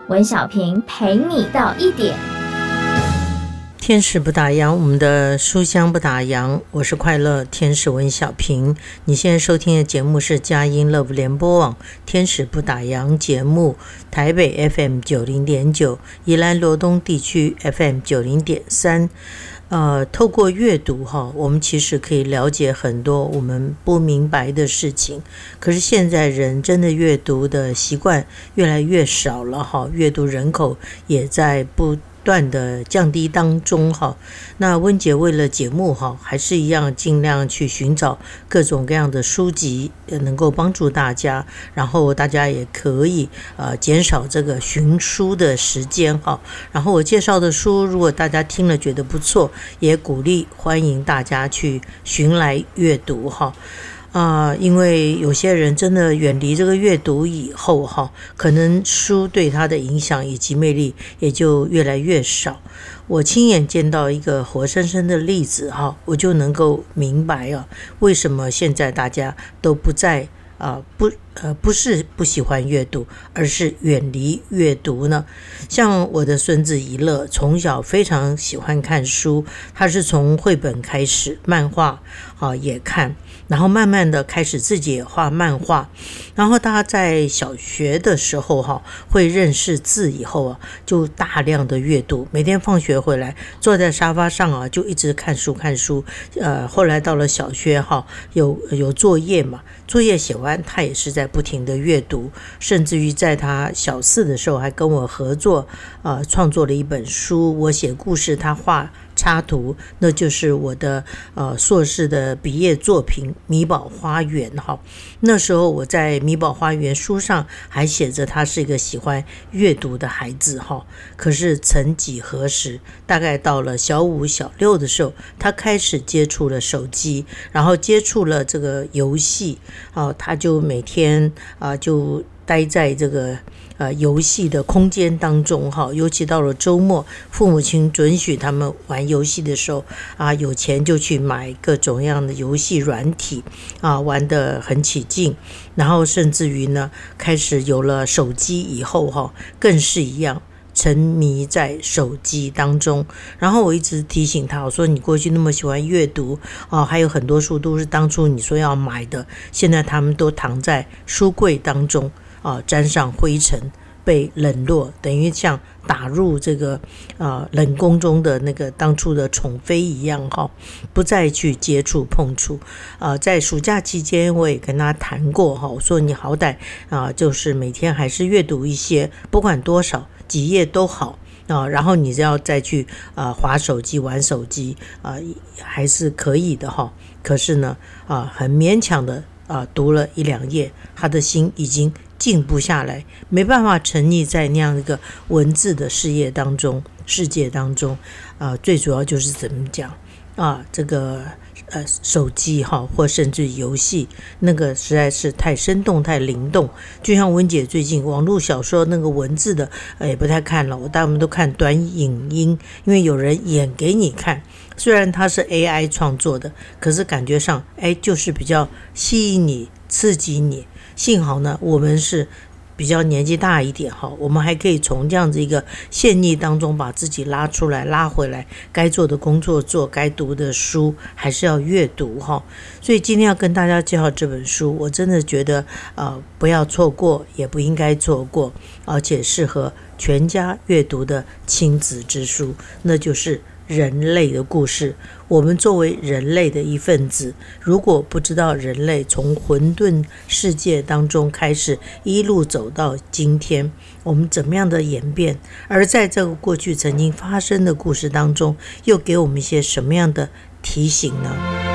文小平陪你到1点。 天使不打烊，我们的书香不打烊，我是快乐天使文小平。你现在收听的节目是佳音乐福联播网天使不打烊节目，台北 FM 90.9，宜兰罗东地区 FM 90.3。透过阅读我们其实可以了解很多我们不明白的事情。可是现在人真的阅读的习惯越来越少了阅读人口也在不断的降低当中那温姐为了节目还是一样尽量去寻找各种各样的书籍能够帮助大家，然后大家也可以减少这个寻书的时间然后我介绍的书如果大家听了觉得不错，也鼓励欢迎大家去寻来阅读因为有些人真的远离这个阅读以后可能书对他的影响以及魅力也就越来越少。我亲眼见到一个活生生的例子我就能够明白为什么现在大家都不再不是不喜欢阅读，而是远离阅读呢。像我的孙子怡乐从小非常喜欢看书，他是从绘本开始，漫画也看，然后慢慢的开始自己也画漫画，然后他在小学的时候会认识字以后就大量的阅读，每天放学回来坐在沙发上就一直看书。后来到了小学有作业嘛，作业写完他也是在不停的阅读，甚至于在他小4的时候还跟我合作创作了一本书，我写故事他画插图，那就是我的硕士的毕业作品米宝花园那时候我在米宝花园书上还写着他是一个喜欢阅读的孩子可是曾几何时，大概到了小5小6的时候，他开始接触了手机，然后接触了这个游戏他就每天就待在这个游戏的空间当中尤其到了周末，父母亲准许他们玩游戏的时候有钱就去买各种样的游戏软体玩得很起劲，然后甚至于呢开始有了手机以后更是一样沉迷在手机当中。然后我一直提醒他，我说你过去那么喜欢阅读还有很多书都是当初你说要买的，现在他们都躺在书柜当中沾上灰尘，被冷落，等于像打入这个冷宫中的那个当初的宠妃一样不再去接触碰触。在暑假期间我也跟他谈过我说你好歹就是每天还是阅读一些，不管多少几页都好然后你只要再去滑手机玩手机还是可以的可是呢很勉强的读了1-2页，他的心已经静不下来，没办法沉溺在那样一个文字的世界当中最主要就是怎么讲这个手机或甚至游戏，那个实在是太生动太灵动。就像文姐最近网络小说那个文字的也不太看了，我大部分都看短影音，因为有人演给你看，虽然它是 AI 创作的，可是感觉上就是比较吸引你刺激你。幸好呢我们是比较年纪大一点我们还可以从这样子一个陷溺当中把自己拉出来拉回来，该做的工作做，该读的书还是要阅读所以今天要跟大家介绍这本书，我真的觉得不要错过，也不应该错过，而且适合全家阅读的亲子之书，那就是人类的故事。我们作为人类的一份子，如果不知道人类从混沌世界当中开始一路走到今天，我们怎么样的演变，而在这个过去曾经发生的故事当中又给我们一些什么样的提醒呢？